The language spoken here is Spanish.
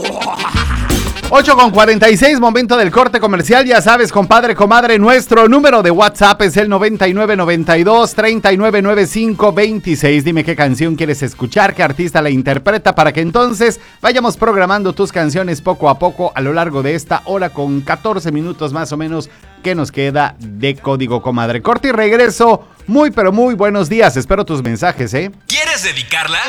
8:46, momento del corte comercial. Ya sabes, compadre, comadre, nuestro número de WhatsApp es el 9992-399526. Dime qué canción quieres escuchar, qué artista la interpreta, para que entonces vayamos programando tus canciones poco a poco a lo largo de esta hora con 14 minutos más o menos que nos queda de código, comadre. Corte y regreso. Muy, pero muy buenos días. Espero tus mensajes, ¿eh? ¿Quieres dedicarla?